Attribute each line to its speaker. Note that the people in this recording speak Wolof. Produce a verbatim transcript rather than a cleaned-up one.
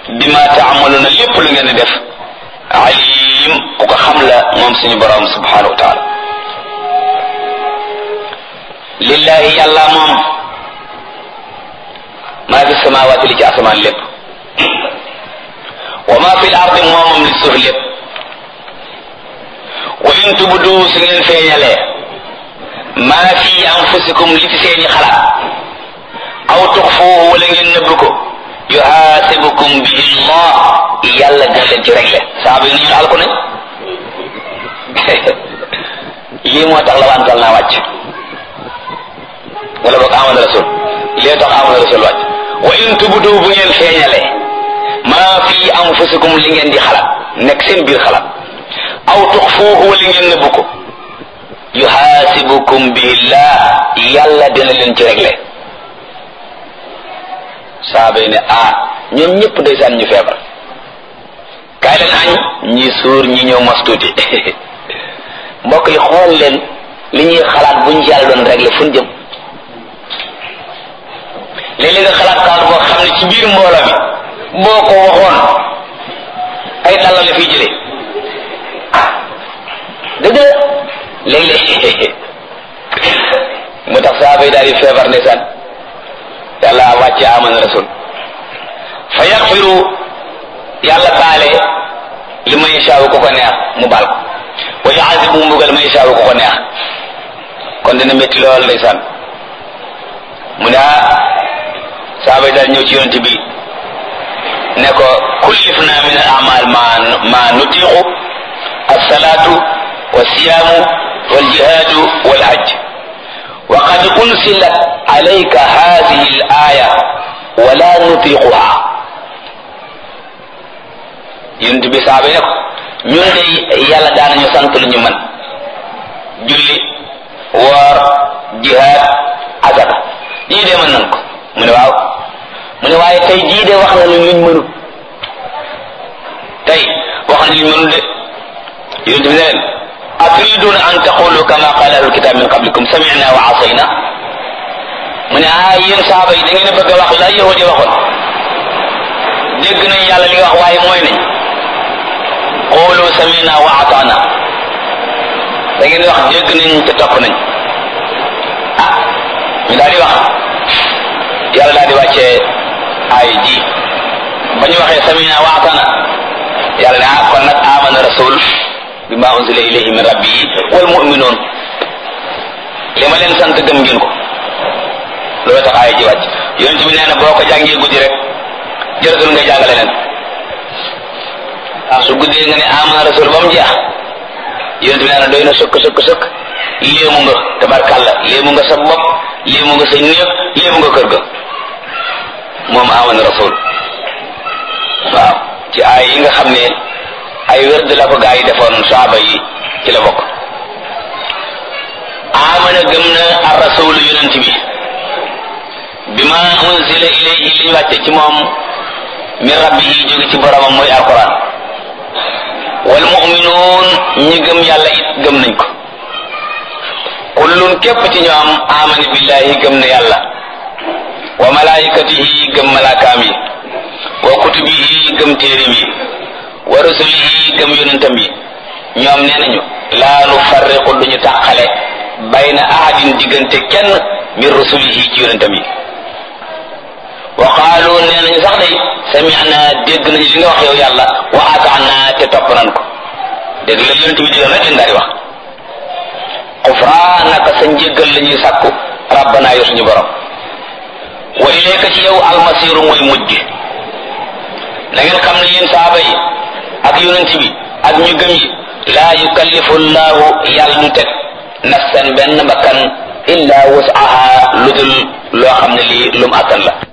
Speaker 1: bima ta'maluna lépp lu ngeen di def alim ku ko xam la moom suñu borom subhanahu wa ta'ala. lillahi yàlla moom maa fi samawati li ci asamaan lépp wa ma fi l ardi moomam li suuf lépp wa in tubdu su ngeen feeñalee maa fi anfusikum li ci seeni xalaat aw tuxfuuhu wala ngeen nëbb ko yuhaasibukum bihi llah yàlla dina leen ci réglé saaba yi nañu alku ne lii moo tax la wantal naa wàcc wala boog amana rasul lii tax amana rasul wàcc wa in tubdu bu ngeen feeñalee maa fi anfusikum li ngeen di xalaat nekk seen biir xalaat aw tuxfuuhu wala ngeen nëbb ko yuhaasibukum billah yàlla dina leen ci réglé saaba yi ne ah ñoom ñëpp ndeysaan ñu feebar kaay leen añ ñi suur ñi ñëw mos tuuti mbokk yi xool leen li ñuy xalaat buñ yàlla doon réglé fu ñu jëm léeg-léeg nga xalaat xalaat boo xam ne ci biir mbooloo mi boo ko waxoon ay dalla la fiy jëlee dëgg léeg-léeg mu tax saaba yi daal di feebar ndeysaan yàlla wàcce amana rasul fa yaxfiru yàlla baale li ma yashaawu ko ko neex mu baal ko wa yuazibu mu mbugal ma yashaawu ko ko neex kon dina métti lool ndeysaan mu ne ah saaba yi daal ñëw ci yonent bi ne ko kullifna min al amal ma ma nutiqu as-salatu wa siyaamu wal jihaadu wal hajj wa qad unsilat alayka hadhihi al aya wa la nutiquha yonent bi saaba yi ne ko ñun de yàlla daan nañu sant lu ñu mën julli woor jihaad azaka yii de mën nan ko mu ne waaw mu ne waaye tey jii de wax na lu luñ mënul tey wax na luñ mënul de yonent bi ne leen aturiduna an taqulu kama qala ahlul kitab min qablikum sami'na wa asayna mu ne ah yéen saaba yi da ngeen a bëgg a wax la yahudi waxoon dégg nañ yàlla li nga wax waaye mooy nañ qulu sami'na wa ata'na da ngeen wax dégg nañ te topp nañ ah ñu daal di wax yàlla daal di wàccee ay ji ba ñu waxee sami'na wa ata'na yàlla ne ah kon nag amana rasul bima unzila ilayhi min rabbihi wal mu'minun li ma leen sant gëm ngeen ko loolu tax ay ji wàcc yonent bi nee na boo ko jàngee guddi rek jërëtul nga jàngale leen su guddee nga ne amana rasul ba mu jeex yonent bi nee na doy na sëkk sëkk sëkk léemu nga tabarkàlla léemu nga sa bopp léemu nga sa néeg léemu nga kër ga moom amana rasul waaw ci ay yi nga xam ne ay wérd la ko gaa yi defoon saaba yi ci la bokk amana gëm na ar rasul yonent bi bima unzila ilayhi li ñu wàcce ci moom min rabbihi jóge ci boromam mooy alquran wal mu'minuun ñi gëm yàlla it gëm nañ ko kullun képp ci ñoom amana billahi gëm na yàlla wa malaikatihi gëm malaakaam yi wa kutubihi gëm téeréem yi wa rusulihi gëm yonentam yi ñoom nee nañu laa nu farriqu duñu tàqale bayna ahadin diggante kenn min rusulihi ci yonentam yi wa qaalu nee nañu sax day sami'na dégg nañu li nga wax yow yàlla wa ata'na te topp nan ko dégg la yonent bi digal rek daal di wax xufraanaka sa njéggal la ñuy sàkku rabbana yow suñu borom wa ilayka ci yow almasiru mooy mujj na ngeen xam ne yéen saaba yi ak yonent bi ak ñu gëm yi laa yukallifu llahu yàlla du teg nafsan benn bakkan illa wus'aha lu dul loo xam ne lii lum attan la